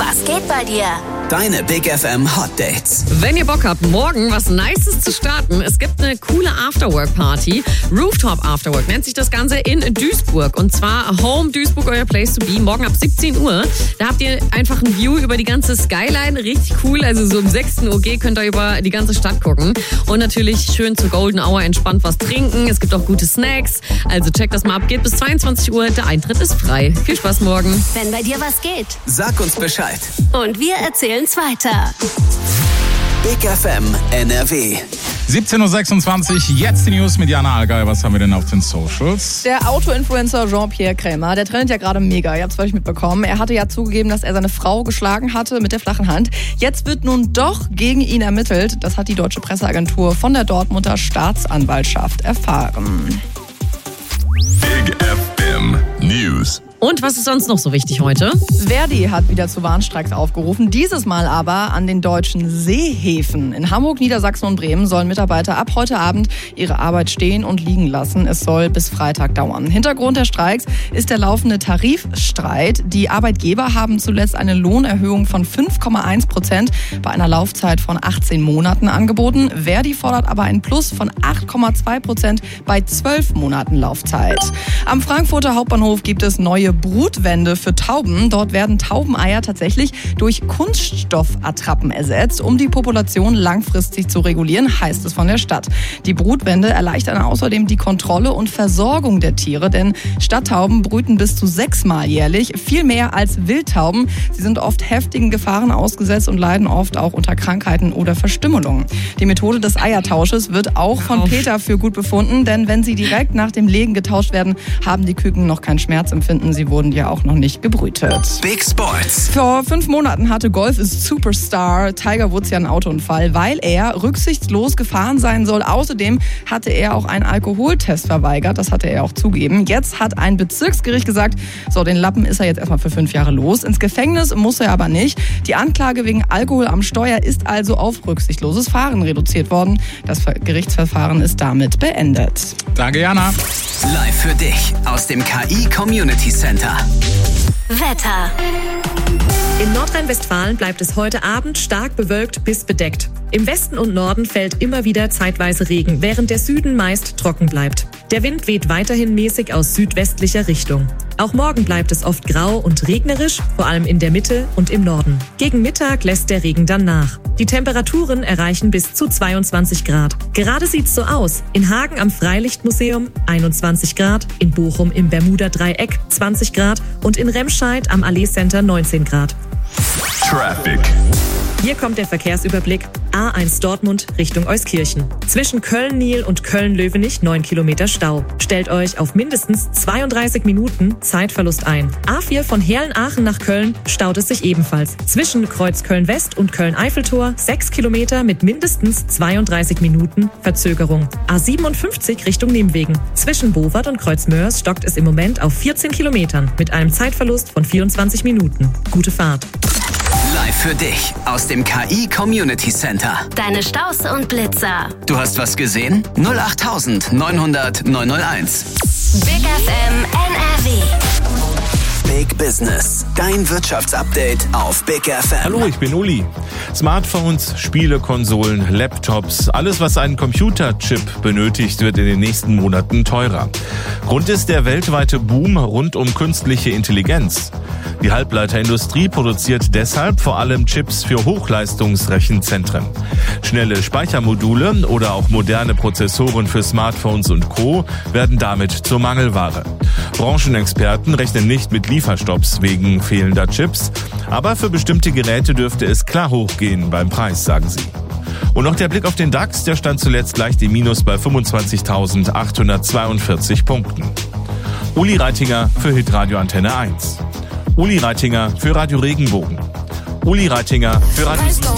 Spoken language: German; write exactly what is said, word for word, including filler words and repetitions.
Was geht bei dir? Deine Big F M Hot Dates. Wenn ihr Bock habt, morgen was Nices zu starten, es gibt eine coole Afterwork-Party. Rooftop Afterwork nennt sich das Ganze in Duisburg. Und zwar Home Duisburg, euer Place to be. Morgen ab siebzehn Uhr. Da habt ihr einfach ein View über die ganze Skyline. Richtig cool. Also so um sechzehn Uhr könnt ihr über die ganze Stadt gucken. Und natürlich schön zur Golden Hour entspannt was trinken. Es gibt auch gute Snacks. Also checkt das mal ab. Geht bis zweiundzwanzig Uhr. Der Eintritt ist frei. Viel Spaß morgen. Wenn bei dir was geht. Sag uns Bescheid. Und wir erzählen's weiter. Big F M N R W. siebzehn Uhr sechsundzwanzig, jetzt die News mit Jana Allgeier. Was haben wir denn auf den Socials? Der Auto-Influencer Jean-Pierre Krämer, der trendet ja gerade mega. Ihr habt es vielleicht mitbekommen. Er hatte ja zugegeben, dass er seine Frau geschlagen hatte mit der flachen Hand. Jetzt wird nun doch gegen ihn ermittelt. Das hat die deutsche Presseagentur von der Dortmunder Staatsanwaltschaft erfahren. Big F M News. Und was ist sonst noch so wichtig heute? Verdi hat wieder zu Warnstreiks aufgerufen, dieses Mal aber an den deutschen Seehäfen. In Hamburg, Niedersachsen und Bremen sollen Mitarbeiter ab heute Abend ihre Arbeit stehen und liegen lassen. Es soll bis Freitag dauern. Hintergrund der Streiks ist der laufende Tarifstreit. Die Arbeitgeber haben zuletzt eine Lohnerhöhung von fünf Komma eins Prozent bei einer Laufzeit von achtzehn Monaten angeboten. Verdi fordert aber ein Plus von acht Komma zwei Prozent bei zwölf Monaten Laufzeit. Am Frankfurter Hauptbahnhof gibt es neue Brutwände für Tauben. Dort werden Taubeneier tatsächlich durch Kunststoffattrappen ersetzt, um die Population langfristig zu regulieren, heißt es von der Stadt. Die Brutwände erleichtern außerdem die Kontrolle und Versorgung der Tiere, denn Stadttauben brüten bis zu sechsmal jährlich, viel mehr als Wildtauben. Sie sind oft heftigen Gefahren ausgesetzt und leiden oft auch unter Krankheiten oder Verstümmelungen. Die Methode des Eiertausches wird auch von Peter für gut befunden, denn wenn sie direkt nach dem Legen getauscht werden, haben die Küken noch kein Schmerzempfinden. Sie wurden ja auch noch nicht gebrütet. Big Sports. Vor fünf Monaten hatte Golf-Superstar Tiger Woods ja einen Autounfall, weil er rücksichtslos gefahren sein soll. Außerdem hatte er auch einen Alkoholtest verweigert. Das hatte er auch zugeben. Jetzt hat ein Bezirksgericht gesagt, so, den Lappen ist er jetzt erstmal für fünf Jahre los. Ins Gefängnis muss er aber nicht. Die Anklage wegen Alkohol am Steuer ist also auf rücksichtsloses Fahren reduziert worden. Das Gerichtsverfahren ist damit beendet. Danke, Jana. Live für dich aus dem K I Community Center. Wetter. In Nordrhein-Westfalen bleibt es heute Abend stark bewölkt bis bedeckt. Im Westen und Norden fällt immer wieder zeitweise Regen, während der Süden meist trocken bleibt. Der Wind weht weiterhin mäßig aus südwestlicher Richtung. Auch morgen bleibt es oft grau und regnerisch, vor allem in der Mitte und im Norden. Gegen Mittag lässt der Regen dann nach. Die Temperaturen erreichen bis zu zweiundzwanzig Grad. Gerade sieht's so aus. In Hagen am Freilichtmuseum einundzwanzig Grad, in Bochum im Bermuda-Dreieck zwanzig Grad und in Remscheid am Allee Center neunzehn Grad. Traffic. Hier kommt der Verkehrsüberblick. A eins Dortmund Richtung Euskirchen. Zwischen Köln-Niel und Köln-Löwenich neun Kilometer Stau. Stellt euch auf mindestens zweiunddreißig Minuten Zeitverlust ein. A vier von Herlen-Aachen nach Köln staut es sich ebenfalls. Zwischen Kreuz Köln-West und Köln-Eiffeltor sechs Kilometer mit mindestens zweiunddreißig Minuten Verzögerung. A siebenundfünfzig Richtung Nimwegen. Zwischen Bowart und Kreuzmörs stockt es im Moment auf vierzehn Kilometern mit einem Zeitverlust von vierundzwanzig Minuten. Gute Fahrt. Live für dich aus dem K I Community Center. Deine Staus und Blitzer. Du hast was gesehen? null acht neunhundert neunhunderteins. Big F M N R W. Big Business. Dein Wirtschaftsupdate auf Big F M. Hallo, ich bin Uli. Smartphones, Spielekonsolen, Laptops, alles was einen Computerchip benötigt, wird in den nächsten Monaten teurer. Grund ist der weltweite Boom rund um künstliche Intelligenz. Die Halbleiterindustrie produziert deshalb vor allem Chips für Hochleistungsrechenzentren. Schnelle Speichermodule oder auch moderne Prozessoren für Smartphones und Co. werden damit zur Mangelware. Branchenexperten rechnen nicht mit Lieferstopps wegen fehlender Chips, aber für bestimmte Geräte dürfte es klar hochgehen beim Preis, sagen sie. Und noch der Blick auf den DAX, der stand zuletzt leicht im Minus bei fünfundzwanzigtausendachthundertzweiundvierzig Punkten. Uli Reitinger für Hitradio Antenne eins. Uli Reitinger für Radio Regenbogen. Uli Reitinger für Radio...